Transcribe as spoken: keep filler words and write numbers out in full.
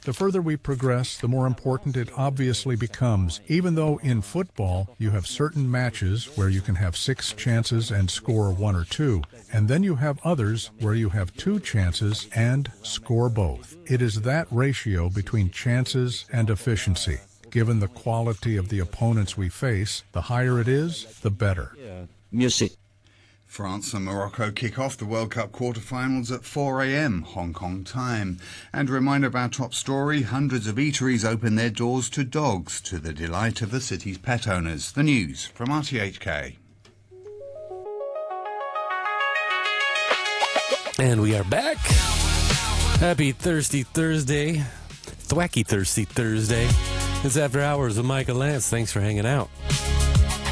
The further we progress, the more important it obviously becomes, even though in football you have certain matches where you can have six chances and score one or two, and then you have others where you have two chances and score both. It is that ratio between chances and efficiency. Given the quality of the opponents we face, the higher it is, the better. Yeah. Music. France and Morocco kick off the World Cup quarter-finals at four a.m. Hong Kong time. And a reminder of our top story, hundreds of eateries open their doors to dogs to the delight of the city's pet owners. The news from R T H K. And we are back. Happy Thirsty Thursday. Thwacky Thirsty Thursday. It's After Hours with Mike and Lance. Thanks for hanging out.